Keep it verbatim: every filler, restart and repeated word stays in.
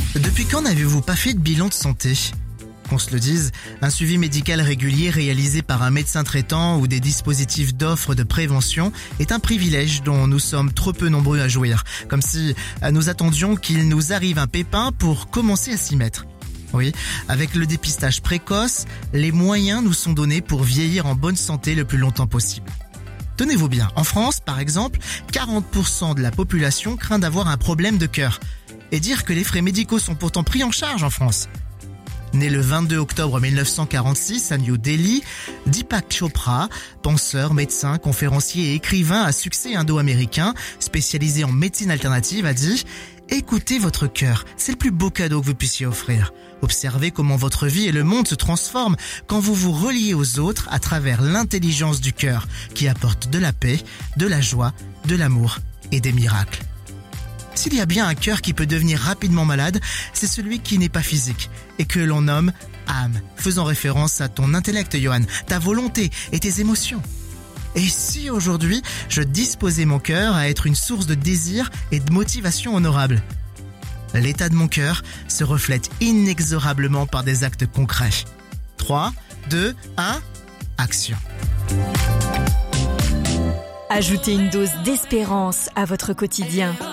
Depuis quand n'avez-vous pas fait de bilan de santé ? Qu'on se le dise, un suivi médical régulier réalisé par un médecin traitant ou des dispositifs d'offres de prévention est un privilège dont nous sommes trop peu nombreux à jouir, comme si nous attendions qu'il nous arrive un pépin pour commencer à s'y mettre. Oui, avec le dépistage précoce, les moyens nous sont donnés pour vieillir en bonne santé le plus longtemps possible. Tenez-vous bien, en France, par exemple, quarante pour cent de la population craint d'avoir un problème de cœur. Et dire que les frais médicaux sont pourtant pris en charge en France. Né le vingt-deux octobre mille neuf cent quarante-six à New Delhi, Deepak Chopra, penseur, médecin, conférencier et écrivain à succès indo-américain, spécialisé en médecine alternative, a dit « Écoutez votre cœur, c'est le plus beau cadeau que vous puissiez offrir. Observez comment votre vie et le monde se transforment quand vous vous reliez aux autres à travers l'intelligence du cœur qui apporte de la paix, de la joie, de l'amour et des miracles. » S'il y a bien un cœur qui peut devenir rapidement malade, c'est celui qui n'est pas physique et que l'on nomme âme, faisant référence à ton intellect, Johan, ta volonté et tes émotions. Et si aujourd'hui, je disposais mon cœur à être une source de désir et de motivation honorable ? L'état de mon cœur se reflète inexorablement par des actes concrets. trois, deux, un, action. Ajoutez une dose d'espérance à votre quotidien.